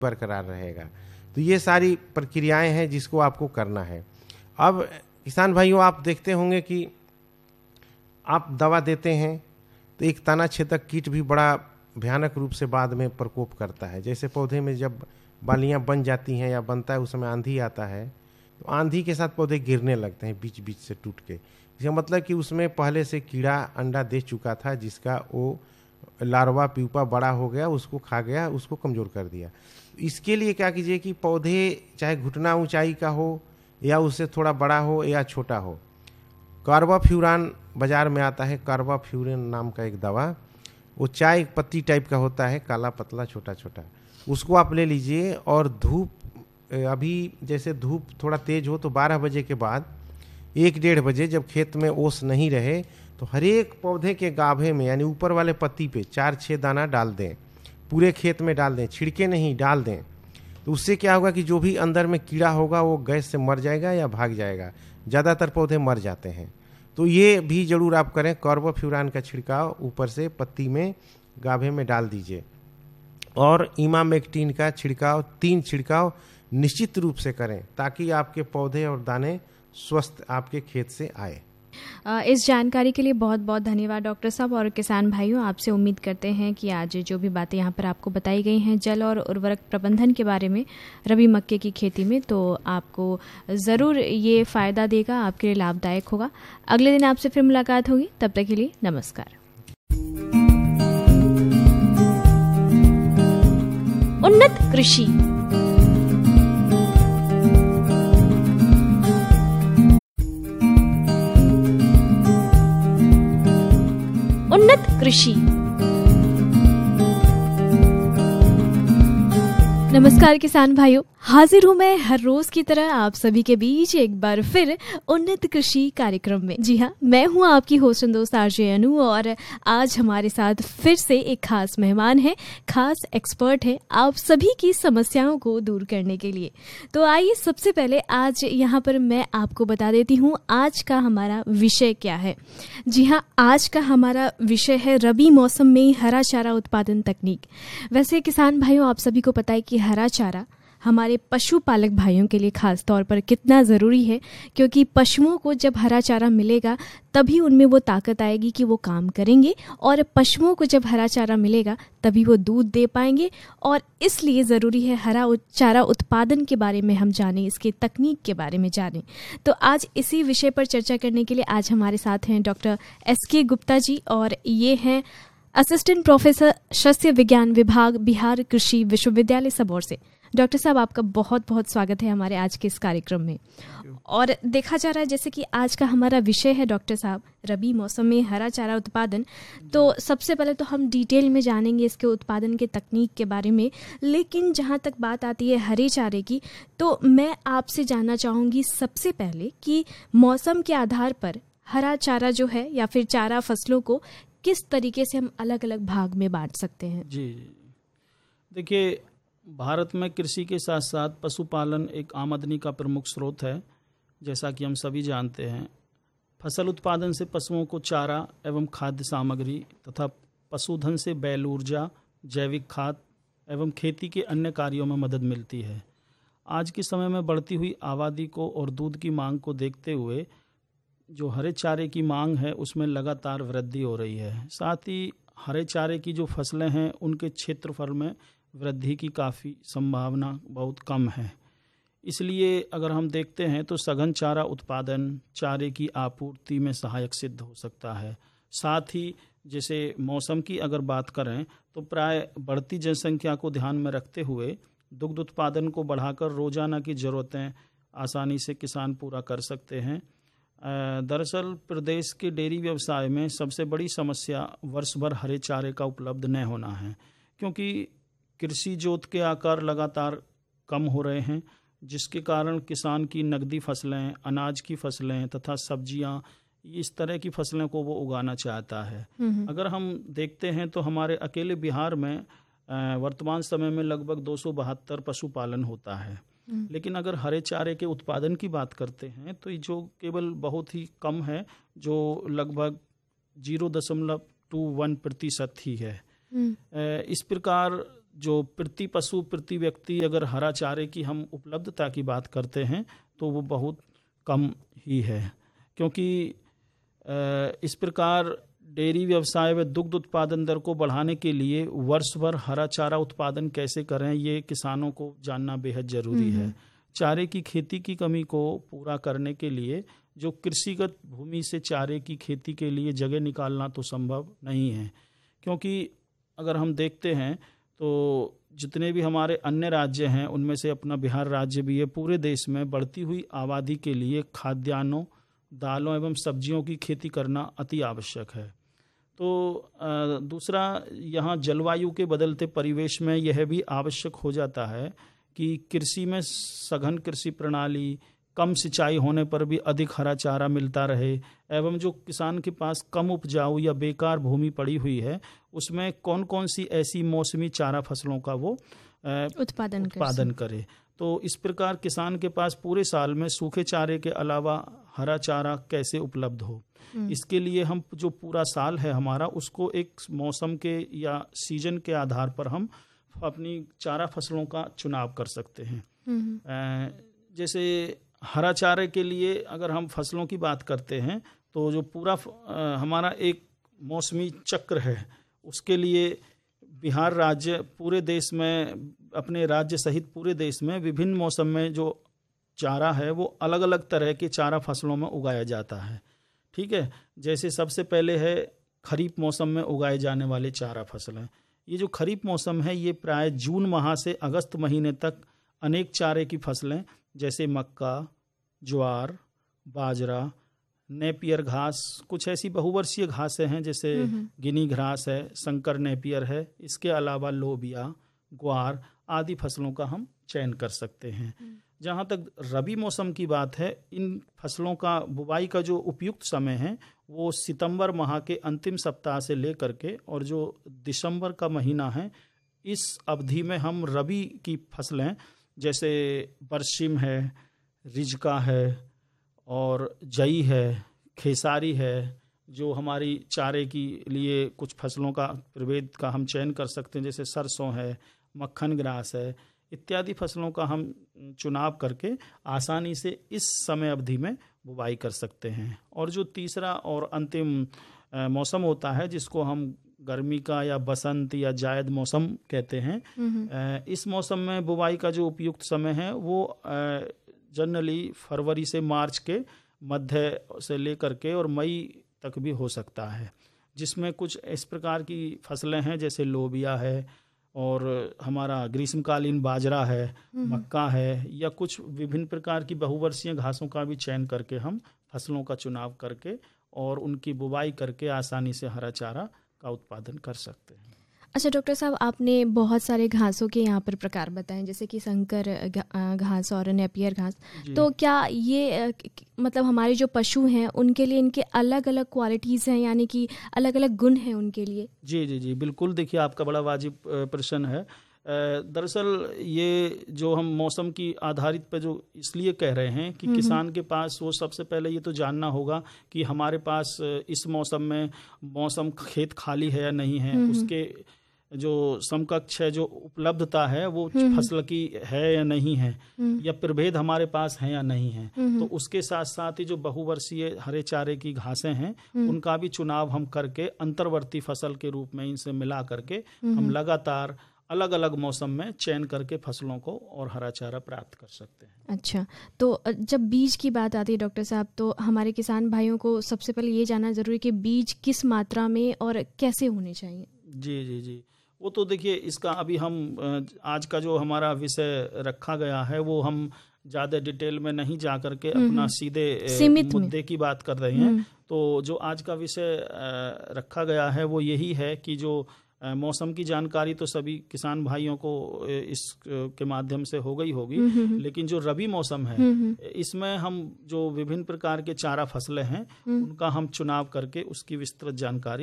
बरकरार रहेगा। तो ये सारी प्रक्रियाएं हैं जिसको आपको करना है। अब किसान भाइयों, आप देखते होंगे कि आप दवा देते हैं तो एक तना छेदक कीट भी बड़ा भयानक रूप से बाद में प्रकोप करता है। जैसे पौधे में जब बालियां बन जाती हैं या बनता है, उस समय आंधी आता है, तो आंधी के साथ पौधे गिरने लगते हैं बीच बीच से टूट के। इसका मतलब कि उसमें पहले से कीड़ा अंडा दे चुका था, जिसका वो लार्वा प्यूपा बड़ा हो गया, उसको खा गया, उसको कमज़ोर कर दिया। इसके लिए क्या कीजिए कि पौधे चाहे घुटना ऊंचाई का हो या उससे थोड़ा बड़ा हो या छोटा हो, कार्बाफ्यूरान बाजार में आता है, कार्बाफ्यूरिन नाम का एक दवा, वो चाय पत्ती टाइप का होता है, काला पतला छोटा छोटा, उसको आप ले लीजिए। और धूप, अभी जैसे धूप थोड़ा तेज हो तो 12 बजे के बाद 1-1:30 बजे, जब खेत में ओस नहीं रहे, तो हर एक पौधे के गाभे में यानी ऊपर वाले पत्ती पे 4-6 दाना डाल दें, पूरे खेत में डाल दें, छिड़के नहीं, डाल दें। तो उससे क्या होगा कि जो भी अंदर में कीड़ा होगा वो गैस से मर जाएगा या भाग जाएगा। ज़्यादातर पौधे मर जाते हैं। तो ये भी जरूर आप करें, कार्बाफ्यूरान का छिड़काव ऊपर से पत्ती में गाभे में डाल दीजिए। और इमामेक्टिन का छिड़काव, 3 छिड़काव निश्चित रूप से करें, ताकि आपके पौधे और दाने स्वस्थ आपके खेत से आए। इस जानकारी के लिए बहुत बहुत धन्यवाद डॉक्टर साहब। और किसान भाइयों, आपसे उम्मीद करते हैं कि आज जो भी बातें यहाँ पर आपको बताई गई हैं जल और उर्वरक प्रबंधन के बारे में रबी मक्के की खेती में, तो आपको ज़रूर ये फ़ायदा देगा, आपके लिए लाभदायक होगा। अगले दिन आपसे फिर मुलाकात होगी, तब तक के लिए नमस्कार। उन्नत कृषि। उन्नत कृषि। नमस्कार किसान भाइयों, हाजिर हूँ मैं हर रोज की तरह आप सभी के बीच एक बार फिर उन्नत कृषि कार्यक्रम में। जी हाँ, मैं हूँ आपकी होस्ट दोस्त आरजे अनु, और आज हमारे साथ फिर से एक खास मेहमान है, खास एक्सपर्ट है आप सभी की समस्याओं को दूर करने के लिए। तो आइए सबसे पहले आज यहाँ पर मैं आपको बता देती हूँ आज का हमारा विषय क्या है। जी हाँ, आज का हमारा विषय है रबी मौसम में हरा चारा उत्पादन तकनीक। वैसे किसान भाइयों, आप सभी को पता है कि हरा चारा हमारे पशुपालक भाइयों के लिए खास तौर पर कितना ज़रूरी है, क्योंकि पशुओं को जब हरा चारा मिलेगा तभी उनमें वो ताकत आएगी कि वो काम करेंगे, और पशुओं को जब हरा चारा मिलेगा तभी वो दूध दे पाएंगे। और इसलिए ज़रूरी है हरा चारा उत्पादन के बारे में हम जानें, इसके तकनीक के बारे में जानें। तो आज इसी विषय पर चर्चा करने के लिए आज हमारे साथ हैं डॉक्टर SK गुप्ता जी, और ये हैं असिस्टेंट प्रोफेसर सस्य विज्ञान विभाग, बिहार कृषि विश्वविद्यालय सबौर से। डॉक्टर साहब, आपका बहुत बहुत स्वागत है हमारे आज के इस कार्यक्रम में। और देखा जा रहा है जैसे कि आज का हमारा विषय है डॉक्टर साहब रबी मौसम में हरा चारा उत्पादन, तो सबसे पहले तो हम डिटेल में जानेंगे इसके उत्पादन के तकनीक के बारे में। लेकिन जहाँ तक बात आती है हरे चारे की, तो मैं आपसे जानना चाहूँगी सबसे पहले कि मौसम के आधार पर हरा चारा जो है या फिर चारा फसलों को किस तरीके से हम अलग अलग भाग में बांट सकते हैं। जी देखिए, भारत में कृषि के साथ साथ पशुपालन एक आमदनी का प्रमुख स्रोत है। जैसा कि हम सभी जानते हैं, फसल उत्पादन से पशुओं को चारा एवं खाद्य सामग्री तथा पशुधन से बैल ऊर्जा, जैविक खाद एवं खेती के अन्य कार्यों में मदद मिलती है। आज के समय में बढ़ती हुई आबादी को और दूध की मांग को देखते हुए जो हरे चारे की मांग है उसमें लगातार वृद्धि हो रही है। साथ ही हरे चारे की जो फसलें हैं उनके क्षेत्रफल में वृद्धि की काफ़ी संभावना बहुत कम है। इसलिए अगर हम देखते हैं तो सघन चारा उत्पादन चारे की आपूर्ति में सहायक सिद्ध हो सकता है। साथ ही जैसे मौसम की अगर बात करें तो प्राय बढ़ती जनसंख्या को ध्यान में रखते हुए दुग्ध उत्पादन को बढ़ाकर रोजाना की ज़रूरतें आसानी से किसान पूरा कर सकते हैं। दरअसल प्रदेश के डेयरी व्यवसाय में सबसे बड़ी समस्या वर्ष भर हरे चारे का उपलब्ध न होना है, क्योंकि कृषि जोत के आकार लगातार कम हो रहे हैं, जिसके कारण किसान की नकदी फसलें, अनाज की फसलें तथा सब्जियां, इस तरह की फसलें को वो उगाना चाहता है। अगर हम देखते हैं तो हमारे अकेले बिहार में वर्तमान समय में लगभग 272 पशुपालन होता है। लेकिन अगर हरे चारे के उत्पादन की बात करते हैं तो जो केवल बहुत ही कम है, जो लगभग 0.21% ही है। इस प्रकार जो प्रति पशु प्रति व्यक्ति अगर हरा चारे की हम उपलब्धता की बात करते हैं तो वो बहुत कम ही है, क्योंकि इस प्रकार डेयरी व्यवसाय व दुग्ध उत्पादन दर को बढ़ाने के लिए वर्ष भर हरा चारा उत्पादन कैसे करें, ये किसानों को जानना बेहद जरूरी है। चारे की खेती की कमी को पूरा करने के लिए जो कृषिगत भूमि से चारे की खेती के लिए जगह निकालना तो संभव नहीं है, क्योंकि अगर हम देखते हैं तो जितने भी हमारे अन्य राज्य हैं उनमें से अपना बिहार राज्य भी है, पूरे देश में बढ़ती हुई आबादी के लिए खाद्यान्नों, दालों एवं सब्जियों की खेती करना अति आवश्यक है। तो दूसरा, यहाँ जलवायु के बदलते परिवेश में यह भी आवश्यक हो जाता है कि कृषि में सघन कृषि प्रणाली, कम सिंचाई होने पर भी अधिक हरा चारा मिलता रहे, एवं जो किसान के पास कम उपजाऊ या बेकार भूमि पड़ी हुई है उसमें कौन कौन सी ऐसी मौसमी चारा फसलों का वो उत्पादन करे। तो इस प्रकार किसान के पास पूरे साल में सूखे चारे के अलावा हरा चारा कैसे उपलब्ध हो, इसके लिए हम जो पूरा साल है हमारा उसको एक मौसम के या सीजन के आधार पर हम अपनी चारा फसलों का चुनाव कर सकते हैं। जैसे हरा चारे के लिए अगर हम फसलों की बात करते हैं तो जो पूरा हमारा एक मौसमी चक्र है उसके लिए बिहार राज्य पूरे देश में, अपने राज्य सहित पूरे देश में विभिन्न मौसम में जो चारा है वो अलग अलग तरह के चारा फसलों में उगाया जाता है। ठीक है, जैसे सबसे पहले है खरीफ मौसम में उगाए जाने वाले चारा फसलें। ये जो खरीफ मौसम है ये प्राय जून माह से अगस्त महीने तक अनेक चारे की फसलें जैसे मक्का, ज्वार, बाजरा, नेपियर घास, कुछ ऐसी बहुवर्षीय घासें हैं जैसे गिनी घास है, शंकर नेपियर है, इसके अलावा लोबिया, ग्वार आदि फसलों का हम चयन कर सकते हैं। जहाँ तक रबी मौसम की बात है, इन फसलों का बुवाई का जो उपयुक्त समय है वो सितंबर माह के अंतिम सप्ताह से लेकर के और जो दिसंबर का महीना है इस अवधि में हम रबी की फसलें जैसे बरसिम है, रिजका है और जई है, खेसारी है, जो हमारी चारे की लिए कुछ फसलों का प्रभेद का हम चयन कर सकते हैं जैसे सरसों है, मक्खन ग्रास है, इत्यादि फसलों का हम चुनाव करके आसानी से इस समय अवधि में बुवाई कर सकते हैं। और जो तीसरा और अंतिम मौसम होता है जिसको हम गर्मी का या बसंत या जायद मौसम कहते हैं, इस मौसम में बुवाई का जो उपयुक्त समय है वो जनरली फरवरी से मार्च के मध्य से लेकर के और मई तक भी हो सकता है, जिसमें कुछ इस प्रकार की फसलें हैं जैसे लोबिया है और हमारा ग्रीष्मकालीन बाजरा है, मक्का है, या कुछ विभिन्न प्रकार की बहुवर्षीय घासों का भी चयन करके हम फसलों का चुनाव करके और उनकी बुवाई करके आसानी से हरा चारा का उत्पादन कर सकते हैं। अच्छा डॉक्टर साहब, आपने बहुत सारे घासों के यहाँ पर प्रकार बताएं जैसे कि संकर घास और नेपियर घास, तो क्या ये मतलब हमारे जो पशु हैं उनके लिए इनके अलग अलग क्वालिटीज़ हैं, यानी कि अलग अलग गुण हैं उनके लिए? जी जी जी बिल्कुल, देखिए आपका बड़ा वाजिब प्रश्न है। दरअसल ये जो हम मौसम की आधारित पे जो इसलिए कह रहे हैं कि किसान के पास वो सबसे पहले ये तो जानना होगा कि हमारे पास इस मौसम में मौसम खेत खाली है या नहीं है, उसके जो समकक्ष है जो उपलब्धता है वो फसल की है या नहीं है, या प्रभेद हमारे पास है या नहीं है। तो उसके साथ साथ ही जो बहुवर्षीय हरे चारे की घासें हैं उनका भी चुनाव हम करके अंतर्वर्ती फसल के रूप में इनसे मिला करके हम लगातार अलग अलग मौसम में चयन करके फसलों को और हरा चारा प्राप्त कर सकते हैं। अच्छा, तो जब बीज की बात आती है डॉक्टर साहब, तो हमारे किसान भाइयों को सबसे पहले ये जानना जरूरी कि बीज किस मात्रा में और कैसे होने चाहिए? जी जी जी, वो तो देखिए इसका अभी हम आज का जो हमारा विषय रखा गया है वो हम ज़्यादा डिटेल में नहीं जा करके अपना सीधे मुद्दे की बात कर रहे हैं। तो जो आज का विषय रखा गया है वो यही है कि जो मौसम की जानकारी तो सभी किसान भाइयों को इसके माध्यम से हो गई होगी, लेकिन जो रबी मौसम है इसमें हम जो विभिन्न प्रकार के चारा फसलें हैं उनका हम चुनाव करके उसकी विस्तृत जानकारी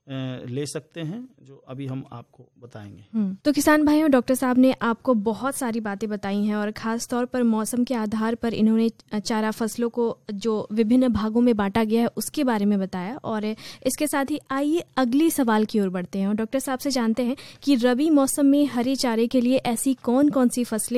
ले सकते हैं, जो अभी हम आपको बताएंगे। तो किसान भाइयों, डॉक्टर साहब ने आपको बहुत सारी बातें बताई हैं और ख़ास तौर पर मौसम के आधार पर इन्होंने चारा फसलों को जो विभिन्न भागों में बांटा गया है उसके बारे में बताया। और इसके साथ ही आइए अगली सवाल की ओर बढ़ते हैं और डॉक्टर साहब से जानते हैं कि रबी मौसम में हरे चारे के लिए ऐसी कौन कौन सी फसलें